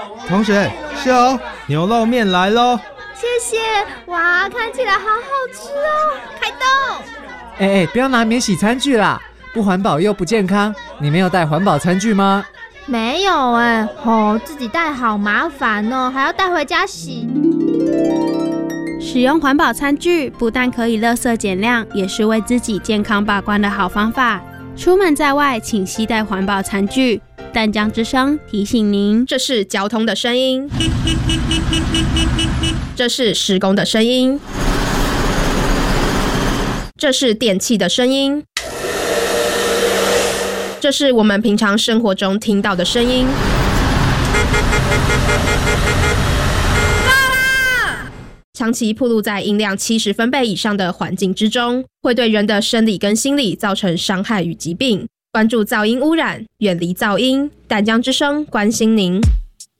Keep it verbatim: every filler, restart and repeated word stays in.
同学，秀牛肉面来咯。 谢谢，哇，看起来好好吃哦！开动！ 哎哎，不要拿免洗餐具啦，不环保又不健康。你没有带环保餐具吗？ 没有哎、欸，哦，自己带好麻烦哦，还要带回家洗。 使用环保餐具不但可以垃圾减量，也是为自己健康把关的好方法。出门在外，请携带环保餐具。淡江之声提醒您， 这是交通的声音，这是施工的声音，这是电器的声音，这是我们平常生活中听到的声音。长期暴露在音量七十分贝以上的环境之中，会对人的生理跟心理造成伤害与疾病。关注噪音污染，远离噪音。淡江之声关心您。